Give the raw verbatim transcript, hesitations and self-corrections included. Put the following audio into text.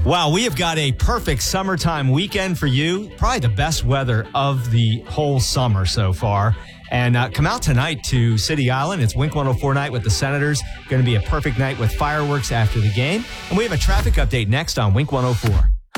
Wow, we have got a perfect summertime weekend for you. Probably the best weather of the whole summer so far. And uh, come out tonight to City Island. It's Wink one oh four night with the Senators. Going to be a perfect night with fireworks after the game. And we have a traffic update next on Wink one oh four.